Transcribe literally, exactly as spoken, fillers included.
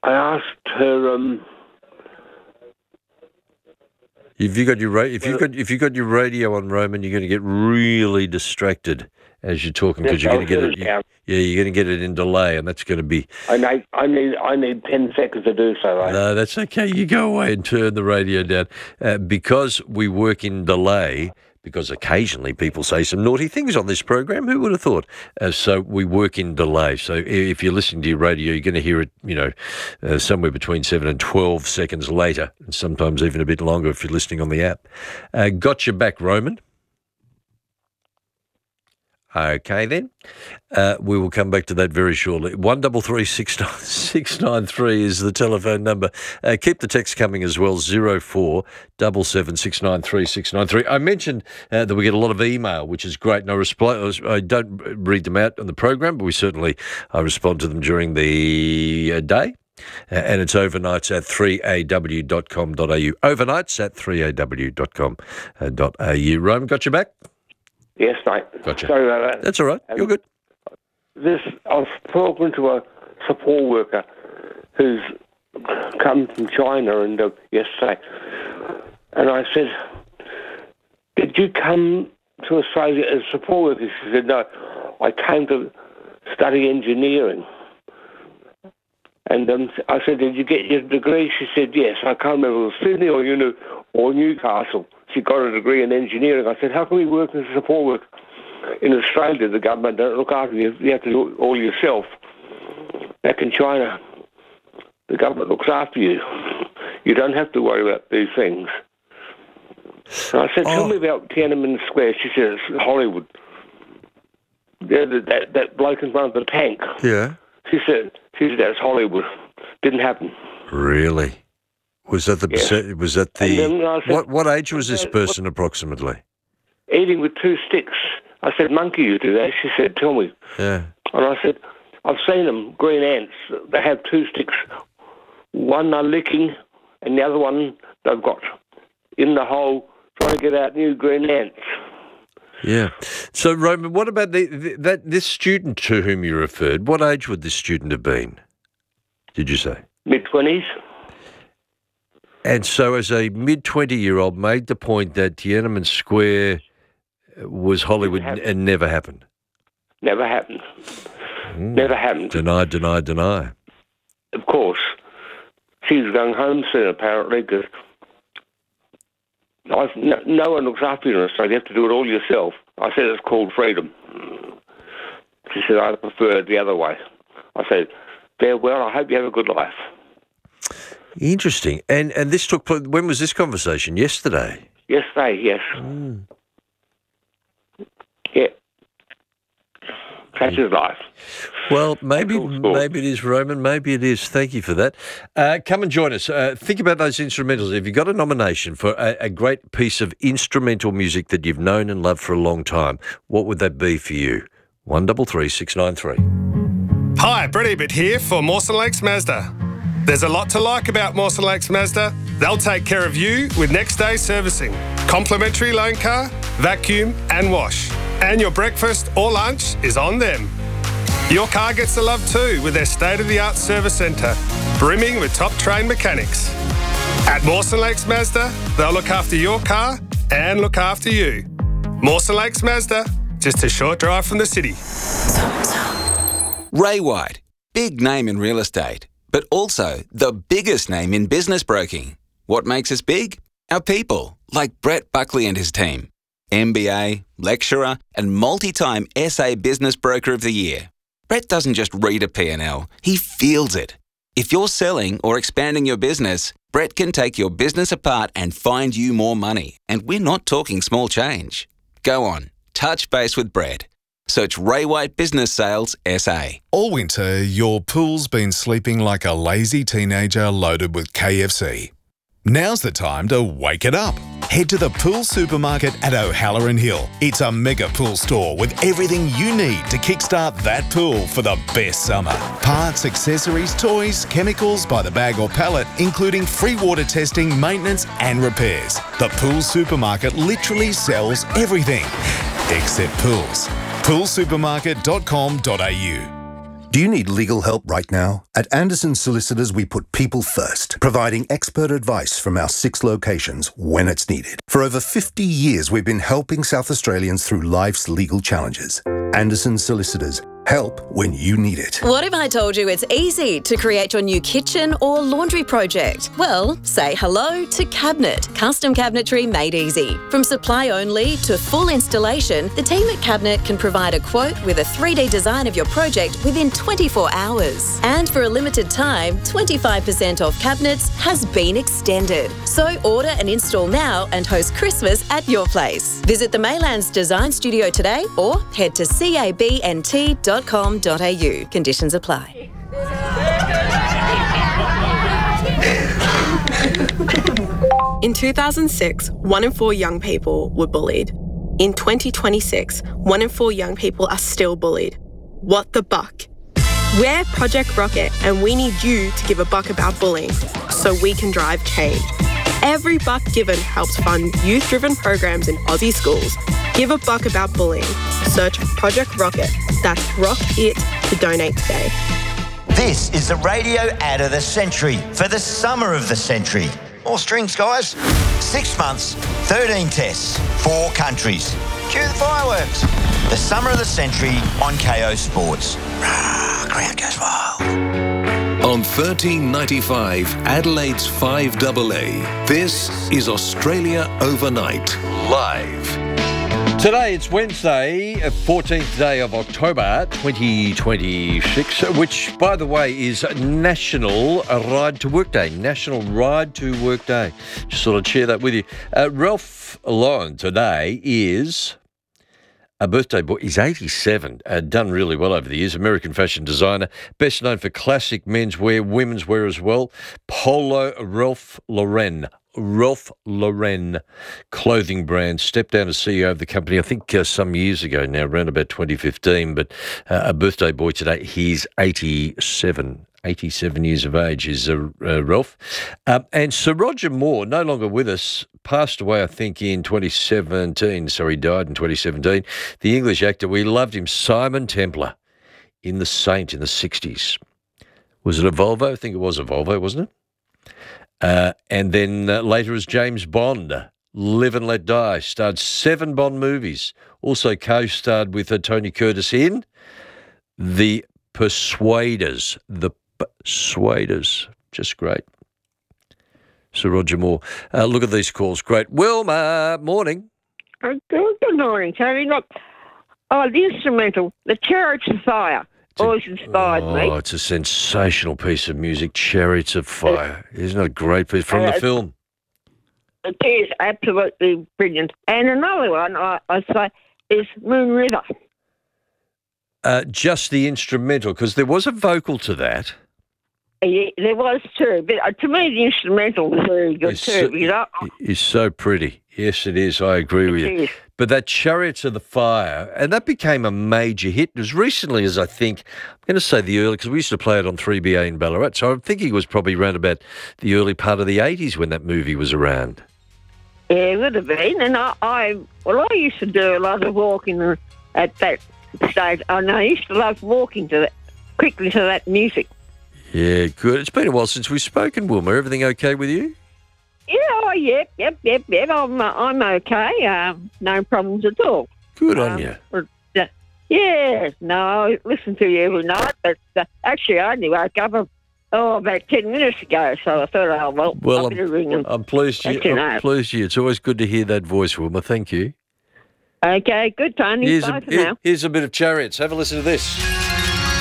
I asked her. Um, If you got your ra- if you got if you got your radio on, Roman, you're going to get really distracted as you're talking because you're going to get it. You, yeah, you're going to get it in delay, and that's going to be. I need I need I need ten seconds to do so. Right? No, that's okay. You go away and turn the radio down uh, because we work in delay. Because occasionally people say some naughty things on this program. Who would have thought? Uh, so we work in delay. So if you're listening to your radio, you're going to hear it, you know, uh, somewhere between seven and twelve seconds later, and sometimes even a bit longer if you're listening on the app. Uh, got your back, Roman. Okay, then. Uh, we will come back to that very shortly. one double three six nine six nine three is the telephone number. Uh, keep the text coming as well, zero four seven seven six nine three six nine three. I mentioned uh, that we get a lot of email, which is great, and I, respl- I don't read them out on the program, but we certainly I respond to them during the uh, day. Uh, and it's overnights at three a w dot com dot a u. Overnights at three a w dot com dot a u. Roman, got your back? Yes, mate. Gotcha. Sorry about that. That's all right. You're good. This, I was talking to a support worker who's come from China and uh, yesterday, and I said, "Did you come to Australia as a support worker?" She said, "No, I came to study engineering." And um, I said, "Did you get your degree?" She said, "Yes." I can't remember if it was Sydney or, you know, or Newcastle. She got a degree in engineering. I said, "How can we work as a support worker? In Australia, the government don't look after you. You have to do it all yourself. Back in China, the government looks after you. You don't have to worry about these things." And I said, "Tell oh. me about Tiananmen Square." She said, "It's Hollywood. Yeah, that, that, that bloke in front of the tank." Yeah. She said, she said, "That's Hollywood. Didn't happen." Really? Was that the Yeah. was that the then I said, what what age was this uh, person approximately? Eating with two sticks. I said, "Monkey, you do that?" She said, "Tell me." Yeah. And I said, "I've seen them, green ants. They have two sticks. One they're licking, and the other one they've got in the hole trying to get out new green ants." Yeah. So, Roman, what about the, the, that this student to whom you referred? What age would this student have been? Did you say mid twenties? And so, as a mid twenty-year-old, made the point that Tiananmen Square was Hollywood and never happened. Never happened. Mm. Never happened. Deny, deny, deny. Of course, she's going home soon, apparently, because no, no one looks after you in Australia. You have to do it all yourself. I said it's called freedom. She said, "I prefer it the other way." I said, "Farewell. I hope you have a good life." Interesting. And and this took place, when was this conversation? Yesterday? Yesterday, yes. Mm. Yeah. Such is life. Well, maybe maybe it is, Roman. Maybe it is. Thank you for that. Uh, come and join us. Uh, think about those instrumentals. If you've got a nomination for a, a great piece of instrumental music that you've known and loved for a long time, what would that be for you? one double three six nine three. Hi, Brett Ebert here for Mawson Lakes Mazda. There's a lot to like about Mawson Lakes Mazda. They'll take care of you with next day servicing, complimentary loan car, vacuum and wash. And your breakfast or lunch is on them. Your car gets the love too with their state-of-the-art service centre, brimming with top-trained mechanics. At Mawson Lakes Mazda, they'll look after your car and look after you. Mawson Lakes Mazda, just a short drive from the city. Ray White, big name in real estate, but also the biggest name in business broking. What makes us big? Our people, like Brett Buckley and his team. M B A, lecturer, and multi-time S A Business Broker of the Year. Brett doesn't just read a P and L, he feels it. If you're selling or expanding your business, Brett can take your business apart and find you more money. And we're not talking small change. Go on, touch base with Brett. Search Ray White Business Sales S A. All winter, your pool's been sleeping like a lazy teenager loaded with K F C. Now's the time to wake it up. Head to the Pool Supermarket at O'Halloran Hill. It's a mega pool store with everything you need to kickstart that pool for the best summer. Parts, accessories, toys, chemicals by the bag or pallet, including free water testing, maintenance and repairs. The Pool Supermarket literally sells everything except pools. pool supermarket dot com dot a u. Do you need legal help right now? At Anderson Solicitors, we put people first, providing expert advice from our six locations when it's needed. For over fifty years, we've been helping South Australians through life's legal challenges. Anderson Solicitors. Help when you need it. What if I told you it's easy to create your new kitchen or laundry project? Well, say hello to Cabinet. Custom cabinetry made easy. From supply only to full installation, the team at Cabinet can provide a quote with a three D design of your project within twenty-four hours. And for a limited time, twenty-five percent off cabinets has been extended. So order and install now and host Christmas at your place. Visit the Maylands Design Studio today or head to cabnt dot com dot a u. Conditions apply. In two thousand six, one in four young people were bullied. In twenty twenty-six, one in four young people are still bullied. What the buck? We're Project Rocket and we need you to give a buck about bullying so we can drive change. Every buck given helps fund youth-driven programs in Aussie schools. Give a buck about bullying. Search Project Rocket. That's Rock It to donate today. This is the radio ad of the century for the summer of the century. More strings, guys. Six months, thirteen tests, four countries. Cue the fireworks. The summer of the century on K O Sports. Rah, crowd goes wild. On thirteen ninety-five, Adelaide's five A A. This is Australia Overnight, live. Today it's Wednesday, fourteenth day of October twenty twenty-six, which, by the way, is National Ride to Work Day. National Ride to Work Day. Just sort of share that with you. Uh, Ralph Lauren today is a birthday boy. He's eighty-seven, uh, done really well over the years. American fashion designer, best known for classic menswear, women's wear as well. Polo Ralph Lauren. Ralph Lauren clothing brand, stepped down as C E O of the company, I think uh, some years ago now, around about twenty fifteen, but uh, a birthday boy today. He's eighty-seven. eighty-seven years of age is uh, uh, Ralph. Um, and Sir Roger Moore, no longer with us, passed away, I think, in twenty seventeen. So he died in twenty seventeen. The English actor, we loved him, Simon Templar, in The Saint in the sixties. Was it a Volvo? I think it was a Volvo, wasn't it? Uh, and then uh, later as James Bond, Live and Let Die, starred seven Bond movies. Also co-starred with uh, Tony Curtis in The Persuaders. The Persuaders. Just great. Sir Roger Moore. Uh, look at these calls. Great. Wilma, morning. Uh, good, good morning, Tony. Look, oh, the instrumental, The Chariots of Fire. Always inspired oh, me. Oh, it's a sensational piece of music, Chariots of Fire. Isn't it a great piece from uh, the film? It is absolutely brilliant. And another one, I, I say, is Moon River. Uh, just the instrumental, because there was a vocal to that. Yeah, there was too, but uh, to me the instrumental was very good it's too. So, because I, it's so pretty. Yes, it is. I agree with you. Is. But that Chariots of the Fire, and that became a major hit as recently as I think, I'm going to say the early, because we used to play it on three B A in Ballarat, so I'm thinking it was probably around about the early part of the eighties when that movie was around. Yeah, it would have been. And I, I well, I used to do a lot of walking at that stage. And I used to love walking to that, quickly to that music. Yeah, good. It's been a while since we've spoken, Wilma. Everything okay with you? Yeah, oh, yep, yep, yep, yep. I'm, uh, I'm okay. Um, no problems at all. Good on um, you. But, uh, yeah, no, I listen to you every night. But uh, actually, I only woke up, uh, oh, about ten minutes ago. So I thought, oh, well, well I'll I'm, ring and I'm pleased you. you I'm know. pleased you. It's always good to hear that voice, Wilma. Thank you. Okay, good, Tony. Here's Bye a, for here, now. here's a bit of Chariots. Have a listen to this.